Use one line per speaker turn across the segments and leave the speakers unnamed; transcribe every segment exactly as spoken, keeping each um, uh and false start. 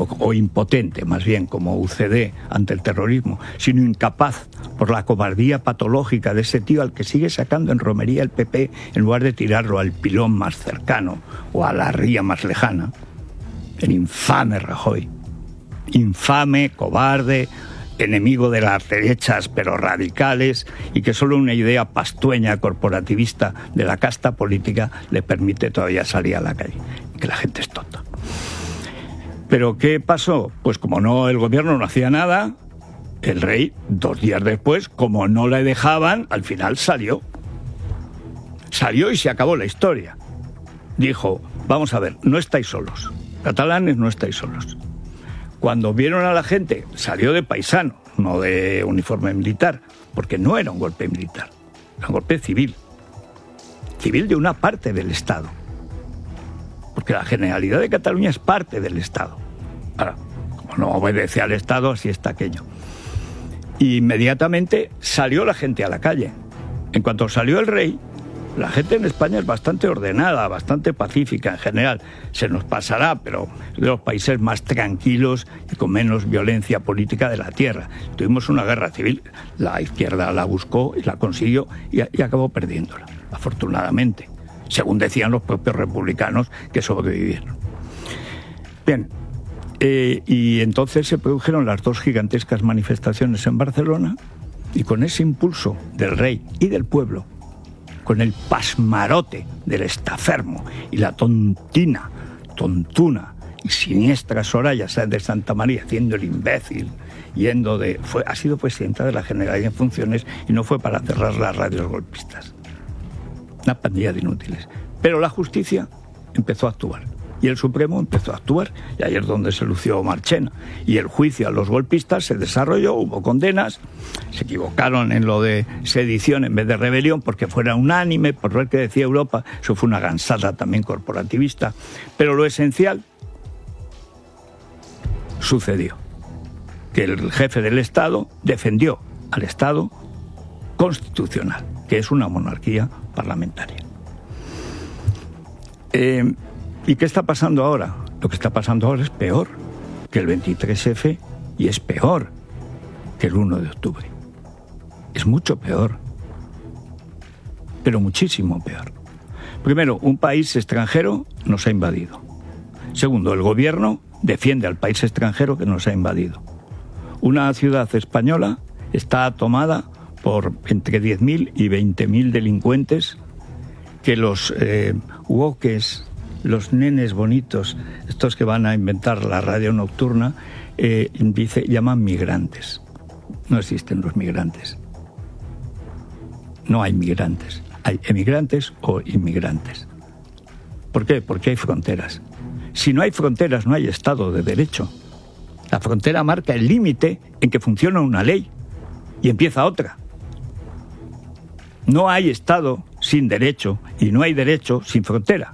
o, o impotente más bien, como U C D ante el terrorismo, sino incapaz por la cobardía patológica de ese tío al que sigue sacando en romería el P P en lugar de tirarlo al pilón más cercano o a la ría más lejana. El infame Rajoy. Infame, cobarde, enemigo de las derechas pero radicales, y que solo una idea pastueña corporativista de la casta política le permite todavía salir a la calle. Que la gente es tonta. ¿Pero qué pasó? Pues como no, el gobierno no hacía nada, el rey, dos días después, como no le dejaban, al final salió. Salió y se acabó la historia. Dijo, vamos a ver, no estáis solos. Catalanes, no estáis solos. Cuando vieron a la gente, salió de paisano, no de uniforme militar, porque no era un golpe militar, era un golpe civil. Civil de una parte del Estado. Porque la Generalidad de Cataluña es parte del Estado. Ahora, como no obedece al Estado, así está aquello. Y inmediatamente salió la gente a la calle. En cuanto salió el rey, la gente en España es bastante ordenada, bastante pacífica en general. Se nos pasará, pero es de los países más tranquilos y con menos violencia política de la tierra. Tuvimos una guerra civil, la izquierda la buscó y la consiguió y, y acabó perdiéndola, afortunadamente, según decían los propios republicanos que sobrevivieron. Bien, eh, y entonces se produjeron las dos gigantescas manifestaciones en Barcelona, y con ese impulso del rey y del pueblo, con el pasmarote del estafermo y la tontina, tontuna y siniestra Soraya Sáenz de Santa María haciendo el imbécil, yendo de... Fue, ha sido presidenta de la Generalidad en funciones y no fue para cerrar las radios golpistas. Una pandilla de inútiles. Pero la justicia empezó a actuar. Y el Supremo empezó a actuar, y ayer donde se lució Marchena. Y el juicio a los golpistas se desarrolló, hubo condenas, se equivocaron en lo de sedición en vez de rebelión, porque fuera unánime, por ver qué decía Europa, eso fue una gansada también corporativista. Pero lo esencial sucedió, que el jefe del Estado defendió al Estado constitucional, que es una monarquía parlamentaria. Eh... ¿Y qué está pasando ahora? Lo que está pasando ahora es peor que el veintitrés efe y es peor que el uno de octubre. Es mucho peor, pero muchísimo peor. Primero, un país extranjero nos ha invadido. Segundo, el gobierno defiende al país extranjero que nos ha invadido. Una ciudad española está tomada por entre diez mil y veinte mil delincuentes que los eh, woques, los nenes bonitos, estos que van a inventar la radio nocturna, eh, dice, llaman migrantes. No existen los migrantes. No hay migrantes. Hay emigrantes o inmigrantes. ¿Por qué? Porque hay fronteras. Si no hay fronteras, no hay Estado de Derecho. La frontera marca el límite en que funciona una ley y empieza otra. No hay Estado sin derecho y no hay derecho sin frontera.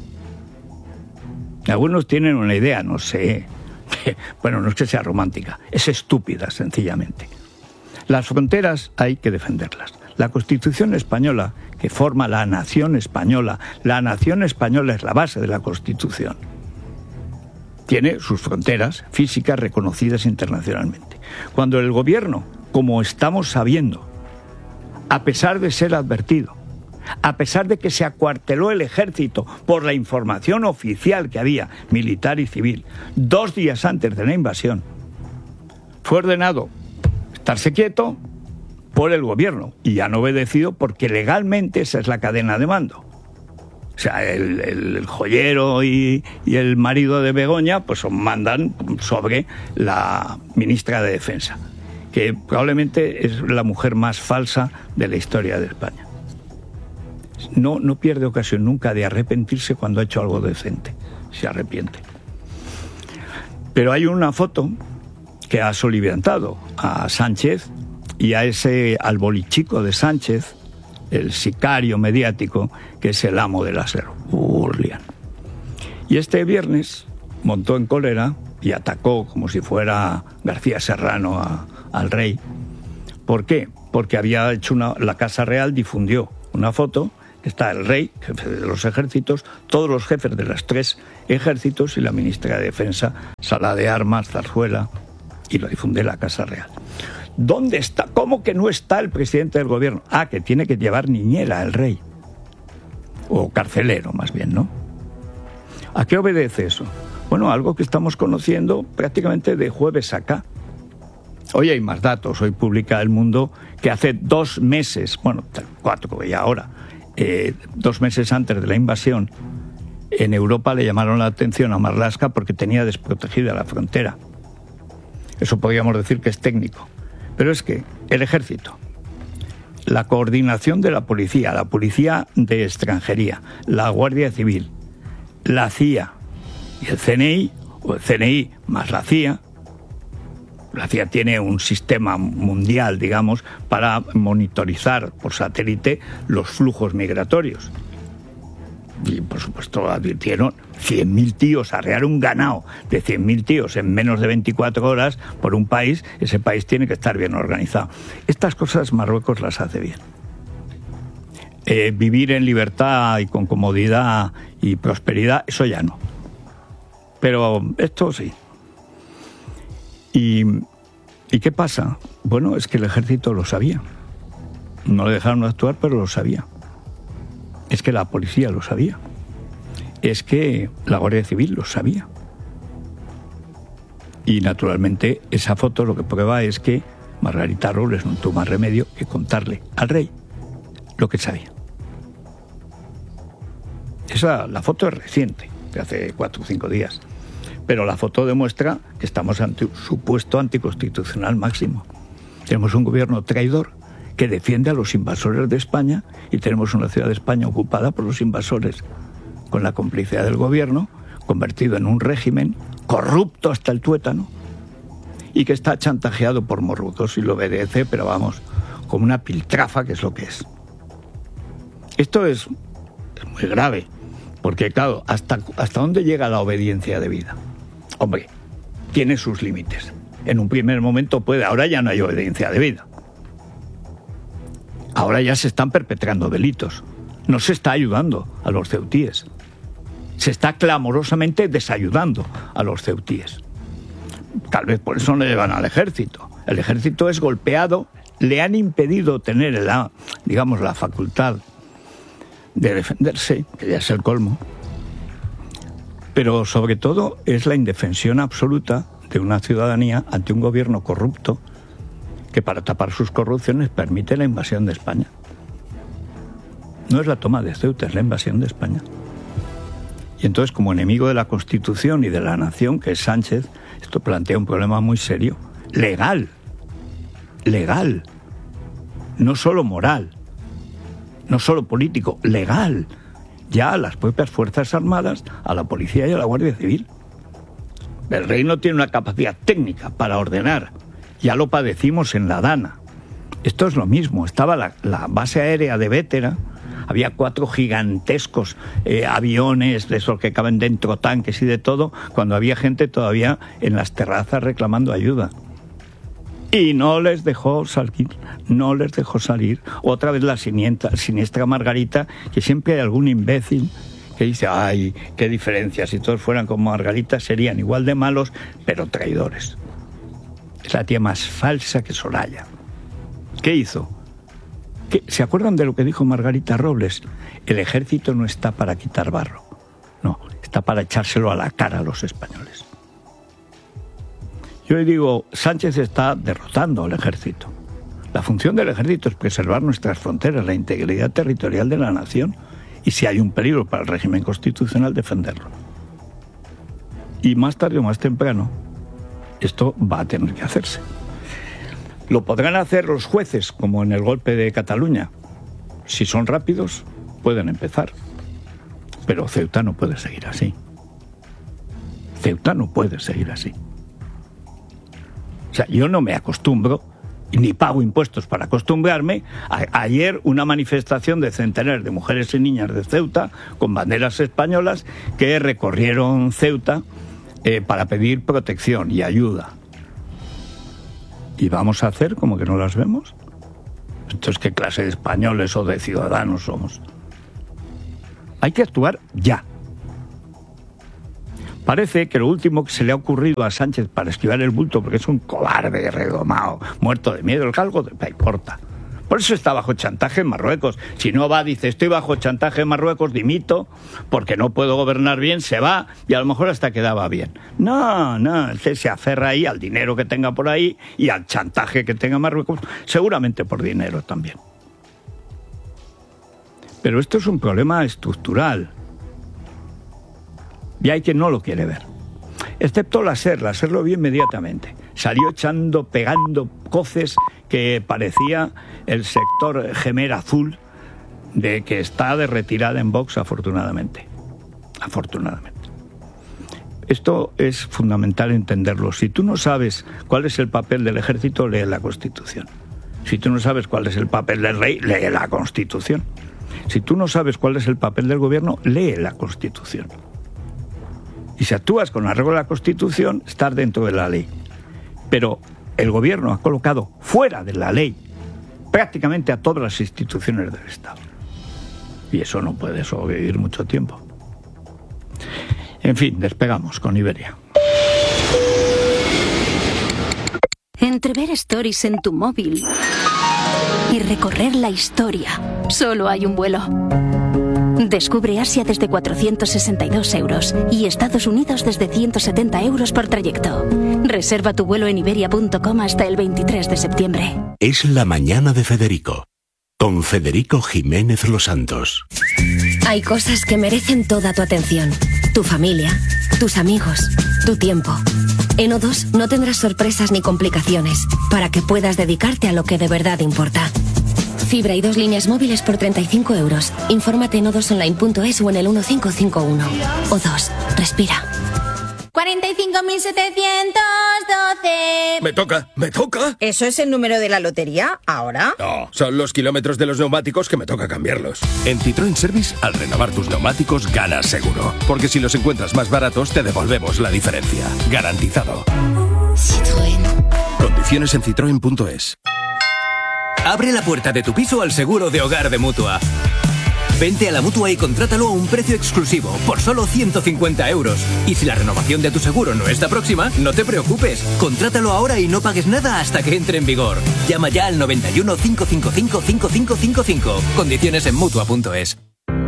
Algunos tienen una idea, no sé, bueno, no es que sea romántica, es estúpida, sencillamente. Las fronteras hay que defenderlas. La Constitución española, que forma la nación española, la nación española es la base de la Constitución, tiene sus fronteras físicas reconocidas internacionalmente. Cuando el gobierno, como estamos sabiendo, a pesar de ser advertido, a pesar de que se acuarteló el ejército por la información oficial que había, militar y civil, dos días antes de la invasión, fue ordenado estarse quieto por el gobierno y han obedecido porque legalmente esa es la cadena de mando. O sea, el, el, el joyero y, y el marido de Begoña pues mandan sobre la ministra de Defensa, que probablemente es la mujer más falsa de la historia de España. No, no pierde ocasión nunca de arrepentirse cuando ha hecho algo decente. Se arrepiente. Pero hay una foto que ha soliviantado a Sánchez y a ese al bolichico de Sánchez, el sicario mediático, que es el amo del asero, Urlian. Y este viernes montó en cólera y atacó como si fuera García Serrano a, al rey. ¿Por qué? Porque había hecho una, la Casa Real difundió una foto. Está el rey, jefe de los ejércitos, todos los jefes de los tres ejércitos y la ministra de Defensa Sala de Armas, Zarzuela, y lo difunde la Casa Real. ¿Dónde está? ¿Cómo que no está el presidente del gobierno? Ah, que tiene que llevar niñera el rey. O carcelero, más bien, ¿no? ¿A qué obedece eso? Bueno, algo que estamos conociendo prácticamente de jueves acá. Hoy hay más datos. Hoy publica El Mundo que hace dos meses, bueno, cuatro y ahora, eh, dos meses antes de la invasión, en Europa le llamaron la atención a Marlaska porque tenía desprotegida la frontera. Eso podríamos decir que es técnico. Pero es que el ejército, la coordinación de la policía, la policía de extranjería, la Guardia Civil, la C I A y el C N I, o el C N I más la C I A, la C I A tiene un sistema mundial, digamos, para monitorizar por satélite los flujos migratorios. Y, por supuesto, advirtieron cien mil tíos, arrear un ganado de cien mil tíos en menos de veinticuatro horas por un país, ese país tiene que estar bien organizado. Estas cosas Marruecos las hace bien. Eh, vivir en libertad y con comodidad y prosperidad, eso ya no. Pero esto sí. ¿Y, ¿y qué pasa? Bueno, es que el ejército lo sabía. No le dejaron actuar, pero lo sabía. Es que la policía lo sabía. Es que la Guardia Civil lo sabía. Y naturalmente esa foto lo que prueba es que Margarita Robles no tuvo más remedio que contarle al rey lo que sabía. Esa, la foto es reciente, de hace cuatro o cinco días. Pero la foto demuestra que estamos ante un supuesto anticonstitucional máximo. Tenemos un gobierno traidor que defiende a los invasores de España y tenemos una ciudad de España ocupada por los invasores, con la complicidad del gobierno, convertido en un régimen corrupto hasta el tuétano y que está chantajeado por Marruecos y lo obedece, pero vamos, como una piltrafa, que es lo que es. Esto es, es muy grave, porque claro, ¿hasta, ¿hasta dónde llega la obediencia debida? Hombre, tiene sus límites. En un primer momento puede, ahora ya no hay obediencia debida. Ahora ya se están perpetrando delitos. No se está ayudando a los ceutíes. Se está clamorosamente desayudando a los ceutíes. Tal vez por eso no llevan al ejército. El ejército es golpeado, le han impedido tener la, digamos, la facultad de defenderse, que ya es el colmo. Pero sobre todo es la indefensión absoluta de una ciudadanía ante un gobierno corrupto que para tapar sus corrupciones permite la invasión de España. No es la toma de Ceuta, es la invasión de España. Y entonces, como enemigo de la Constitución y de la nación, que es Sánchez, esto plantea un problema muy serio, legal, legal, no solo moral, no solo político, legal, ya a las propias Fuerzas Armadas, a la Policía y a la Guardia Civil. El rey no tiene una capacidad técnica para ordenar. Ya lo padecimos en la Dana. Esto es lo mismo. Estaba la, la base aérea de Bétera, había cuatro gigantescos eh, aviones, de esos que caben dentro, tanques y de todo, cuando había gente todavía en las terrazas reclamando ayuda. Y no les dejó salir, no les dejó salir. Otra vez la siniestra, siniestra Margarita, que siempre hay algún imbécil que dice, ay, qué diferencia, si todos fueran como Margarita serían igual de malos, pero traidores. Es la tía más falsa que Soraya. ¿Qué hizo? ¿Qué? ¿Se acuerdan de lo que dijo Margarita Robles? El ejército no está para quitar barro. No, está para echárselo a la cara a los españoles. Yo digo, Sánchez está derrotando al ejército. La función del ejército es preservar nuestras fronteras, la integridad territorial de la nación, y si hay un peligro para el régimen constitucional, defenderlo. Y más tarde o más temprano, esto va a tener que hacerse. Lo podrán hacer los jueces, como en el golpe de Cataluña. Si son rápidos, pueden empezar. Pero Ceuta no puede seguir así. Ceuta no puede seguir así. O sea, yo no me acostumbro, ni pago impuestos para acostumbrarme. A, ayer una manifestación de centenares de mujeres y niñas de Ceuta, con banderas españolas, que recorrieron Ceuta eh, para pedir protección y ayuda. ¿Y vamos a hacer como que no las vemos? Entonces, ¿qué clase de españoles o de ciudadanos somos? Hay que actuar ya. Parece que lo último que se le ha ocurrido a Sánchez para esquivar el bulto, porque es un cobarde redomado, muerto de miedo, el galgo de pa importa. Por eso está bajo chantaje en Marruecos. Si no va, dice, estoy bajo chantaje en Marruecos, dimito, porque no puedo gobernar bien, se va, y a lo mejor hasta quedaba bien. No, no, él se aferra ahí al dinero que tenga por ahí y al chantaje que tenga Marruecos, seguramente por dinero también. Pero esto es un problema estructural. Y hay quien no lo quiere ver. Excepto la SER, la SER lo vio inmediatamente. Salió echando, pegando coces que parecía el sector Gemer Azul, de que está de retirada en Vox, afortunadamente. Afortunadamente. Esto es fundamental entenderlo. Si tú no sabes cuál es el papel del ejército, lee la Constitución. Si tú no sabes cuál es el papel del rey, lee la Constitución. Si tú no sabes cuál es el papel del gobierno, lee la Constitución. Y si actúas con arreglo a la Constitución, estás dentro de la ley. Pero el gobierno ha colocado fuera de la ley prácticamente a todas las instituciones del Estado. Y eso no puede sobrevivir mucho tiempo. En fin, despegamos con Iberia.
Entre ver stories en tu móvil y recorrer la historia, solo hay un vuelo. Descubre Asia desde cuatrocientos sesenta y dos euros y Estados Unidos desde ciento setenta euros por trayecto. Reserva tu vuelo en iberia punto com hasta el veintitrés de septiembre.
Es la mañana de Federico, con Federico Jiménez Los Santos.
Hay cosas que merecen toda tu atención. Tu familia, tus amigos, tu tiempo. En O dos no tendrás sorpresas ni complicaciones para que puedas dedicarte a lo que de verdad importa. Fibra y dos líneas móviles por treinta y cinco euros. Infórmate en o dos online punto es o en el uno cinco cinco uno. O dos, respira.
cuarenta y cinco mil setecientos doce.
Me toca, me toca.
¿Eso es el número de la lotería ahora?
No, son los kilómetros de los neumáticos que me toca cambiarlos.
En Citroën Service, al renovar tus neumáticos, ganas seguro. Porque si los encuentras más baratos, te devolvemos la diferencia. Garantizado.
Citroën.
Condiciones en citroen punto es.
Abre la puerta de tu piso al seguro de hogar de Mutua. Vente a la Mutua y contrátalo a un precio exclusivo, por solo ciento cincuenta euros. Y si la renovación de tu seguro no está próxima, no te preocupes. Contrátalo ahora y no pagues nada hasta que entre en vigor. Llama ya al noventa y uno, cinco cinco cinco, cinco cinco cinco cinco. Condiciones en Mutua punto es.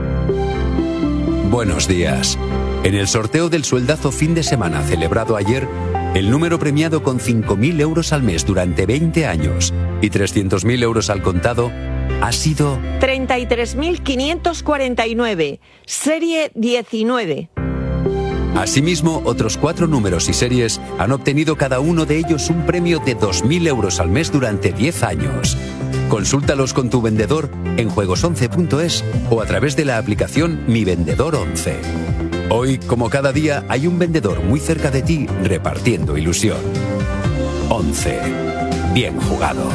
Buenos días. En el sorteo del sueldazo fin de semana celebrado ayer, el número premiado con cinco mil euros al mes durante veinte años y trescientos mil euros al contado ha sido
treinta y tres mil quinientos cuarenta y nueve, serie diecinueve.
Asimismo, otros cuatro números y series han obtenido cada uno de ellos un premio de dos mil euros al mes durante diez años. Consúltalos con tu vendedor en juegos once punto es o a través de la aplicación Mi Vendedor once. Hoy, como cada día, hay un vendedor muy cerca de ti repartiendo ilusión. once. Bien jugado.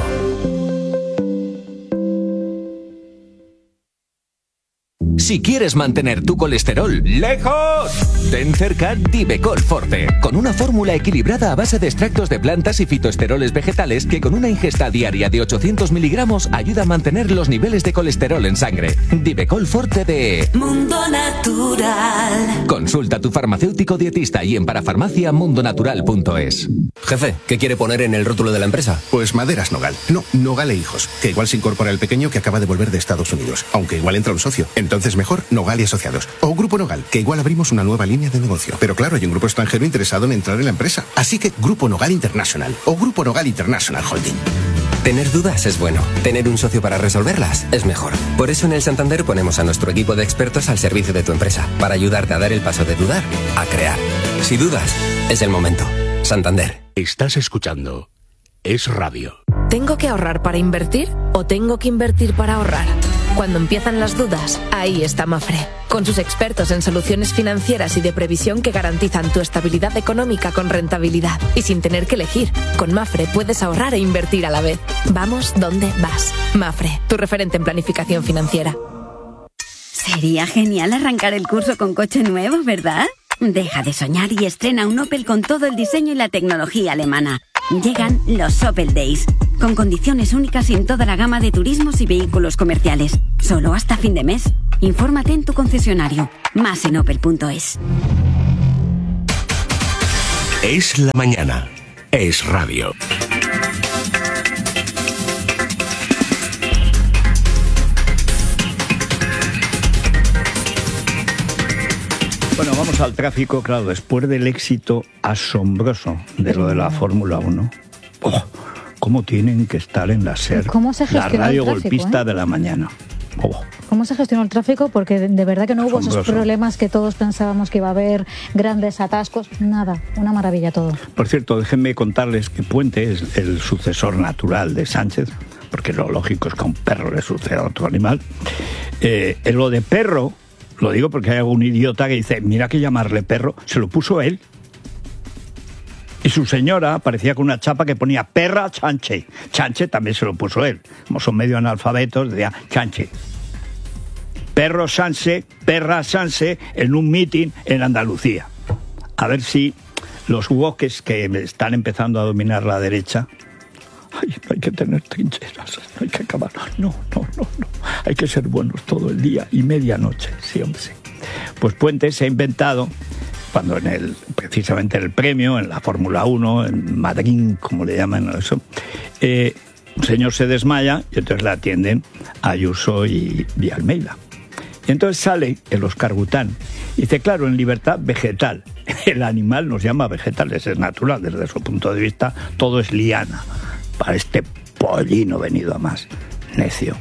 Si quieres mantener tu colesterol lejos, ten cerca Divecol Forte, con una fórmula equilibrada a base de extractos de plantas y fitoesteroles vegetales que con una ingesta diaria de ochocientos miligramos ayuda a mantener los niveles de colesterol en sangre. Divecol Forte de
Mundo Natural.
Consulta a tu farmacéutico dietista y en parafarmacia mundo natural punto es.
Jefe, ¿qué quiere poner en el rótulo de la empresa?
Pues Maderas Nogal. No, Nogal e Hijos. Que igual se incorpora el pequeño que acaba de volver de Estados Unidos. Aunque igual entra un socio. Entonces mejor Nogal y Asociados. O Grupo Nogal, que igual abrimos una nueva línea de negocio. Pero claro, hay un grupo extranjero interesado en entrar en la empresa. Así que Grupo Nogal International. O Grupo Nogal International Holding.
Tener dudas es bueno. Tener un socio para resolverlas es mejor. Por eso en el Santander ponemos a nuestro equipo de expertos al servicio de tu empresa. Para ayudarte a dar el paso de dudar a crear. Si dudas, es el momento. Santander.
Estás escuchando Es Radio.
¿Tengo que ahorrar para invertir o tengo que invertir para ahorrar? Cuando empiezan las dudas, ahí está Mafre, con sus expertos en soluciones financieras y de previsión que garantizan tu estabilidad económica con rentabilidad y sin tener que elegir. Con Mafre puedes ahorrar e invertir a la vez. Vamos donde vas. Mafre, tu referente en planificación financiera.
Sería genial arrancar el curso con coche nuevo, ¿verdad? Deja de soñar y estrena un Opel con todo el diseño y la tecnología alemana. Llegan los Opel Days, con condiciones únicas en toda la gama de turismos y vehículos comerciales. Solo hasta fin de mes. Infórmate en tu concesionario. Más en opel punto es.
Es la mañana. Es radio.
Bueno, vamos al tráfico, claro, después del éxito asombroso de lo de la Fórmula uno. Oh, ¿cómo tienen que estar en la SER?
¿Cómo se
la radio
el tráfico,
golpista
eh?
de la mañana. Oh.
¿Cómo se gestionó el tráfico? Porque de, de verdad que no hubo
Asombroso.
esos problemas que todos pensábamos que iba a haber, grandes atascos, nada, una maravilla todo.
Por cierto, déjenme contarles que Puente es el sucesor natural de Sánchez, porque lo lógico es que a un perro le suceda a otro animal. Eh, en lo de perro, lo digo porque hay algún idiota que dice, mira que llamarle perro, se lo puso él. Y su señora parecía con una chapa que ponía perra Chanche. Chanche también se lo puso él. Como son medio analfabetos, decía Chanche. Perro Sanse, perra Sanse, en un mitin en Andalucía. A ver si los woques que están empezando a dominar la derecha... Ay, no hay que tener trincheras, no hay que acabar. No, no, no, no. Hay que ser buenos todo el día y medianoche, sí, hombre, sí. Pues Puente se ha inventado, cuando en el, precisamente en el premio, en la Fórmula uno, en Madrid, como le llaman eso, eh, un señor se desmaya y entonces le atienden a Ayuso y, y Almeida. Y entonces sale el Óscar Gután y dice, claro, en libertad vegetal. El animal nos llama vegetales, es natural, desde su punto de vista todo es liana. Para este pollino venido a más, necio.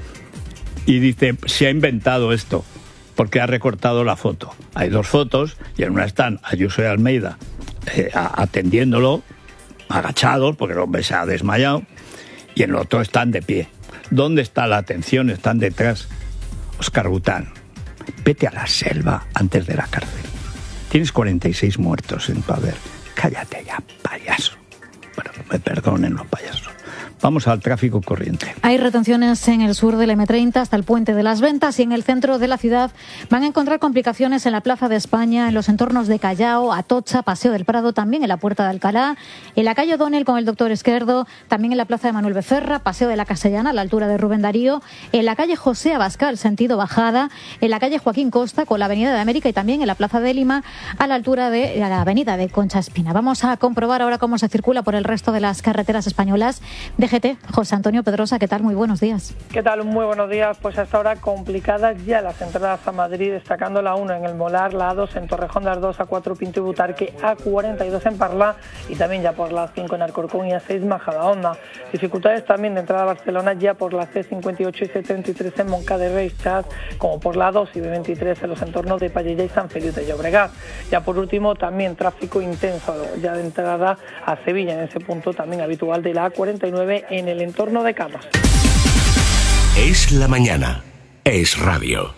Y dice, se ha inventado esto, porque ha recortado la foto. Hay dos fotos, y en una están Ayuso y Almeida eh, atendiéndolo, agachados, porque el hombre se ha desmayado, y en el otro están de pie. ¿Dónde está la atención? Están detrás. Óscar Gután, vete a la selva antes de la cárcel. Tienes cuarenta y seis muertos en tu haber. Cállate ya, payaso. Bueno, me perdonen los payasos. Vamos al tráfico corriente.
Hay retenciones en el sur del eme treinta hasta el Puente de las Ventas y en el centro de la ciudad van a encontrar complicaciones en la Plaza de España, en los entornos de Callao, Atocha, Paseo del Prado, también en la Puerta de Alcalá, en la calle O'Donnell con el Doctor Esquerdo, también en la Plaza de Manuel Becerra, Paseo de la Castellana, a la altura de Rubén Darío, en la calle José Abascal, sentido bajada, en la calle Joaquín Costa con la Avenida de América y también en la Plaza de Lima, a la altura de la Avenida de Concha Espina. Vamos a comprobar ahora cómo se circula por el resto de las carreteras españolas. D G T, José Antonio Pedrosa, ¿qué tal? Muy buenos días.
¿Qué tal? Muy buenos días. Pues hasta ahora complicadas ya las entradas a Madrid, destacando la uno en el Molar, la A dos en Torrejón de Ardoz, A cuatro Pinto y Butarque, A cuarenta y dos en Parla y también ya por la cinco en Alcorcón y A seis Majadahonda. Dificultades también de entrada a Barcelona ya por la C cincuenta y ocho y C treinta y tres en Moncada y Reis, Chas, como por la A dos y B veintitrés en los entornos de Pallella y San Feliu de Llobregat. Ya por último también tráfico intenso ya de entrada a Sevilla, en ese punto también habitual de la A cuarenta y nueve en el entorno de Camas.
Es la mañana. Es radio.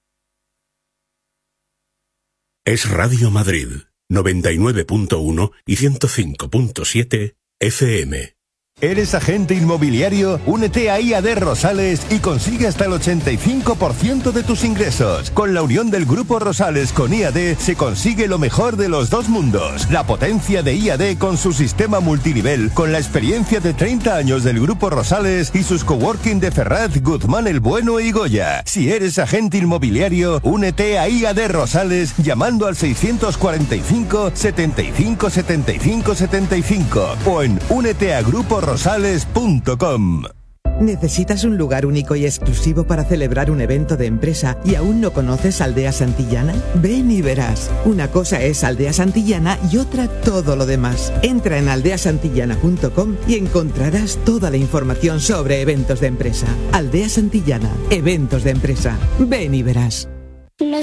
Es Radio Madrid, noventa y nueve punto uno y ciento cinco punto siete F M.
¿Eres agente inmobiliario? Únete a I A D Rosales y consigue hasta el ochenta y cinco por ciento de tus ingresos. Con la unión del Grupo Rosales con I A D se consigue lo mejor de los dos mundos. La potencia de I A D con su sistema multinivel, con la experiencia de treinta años del Grupo Rosales y sus coworking de Ferraz, Guzmán el Bueno y Goya. Si eres agente inmobiliario, únete a I A D Rosales llamando al seiscientos cuarenta y cinco, setenta y cinco, setenta y cinco, setenta y cinco o en únete a grupo rosales punto com.
¿Necesitas un lugar único y exclusivo para celebrar un evento de empresa y aún no conoces Aldea Santillana? Ven y verás. Una cosa es Aldea Santillana y otra todo lo demás. Entra en aldea santillana punto com y encontrarás toda la información sobre eventos de empresa. Aldea Santillana, eventos de empresa. Ven y verás.